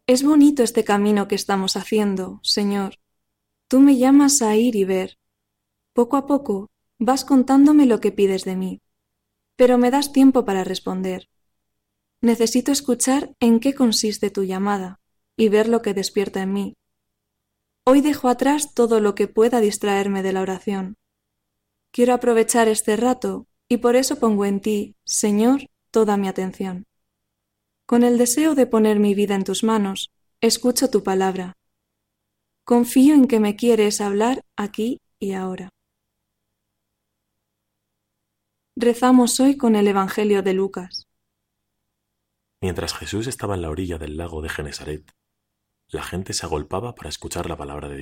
Es bonito este camino que estamos haciendo, Señor. Tú me llamas a ir y ver. Poco a poco vas contándome lo que pides de mí, pero me das tiempo para responder. Necesito escuchar en qué consiste tu llamada y ver lo que despierta en mí. Hoy dejo atrás todo lo que pueda distraerme de la oración. Quiero aprovechar este rato y por eso pongo en ti, Señor, toda mi atención. Con el deseo de poner mi vida en tus manos, escucho tu palabra. Confío en que me quieres hablar aquí y ahora. Rezamos hoy con el Evangelio de Lucas. Mientras Jesús estaba en la orilla del lago de Genesaret, la gente se agolpaba para escuchar la palabra de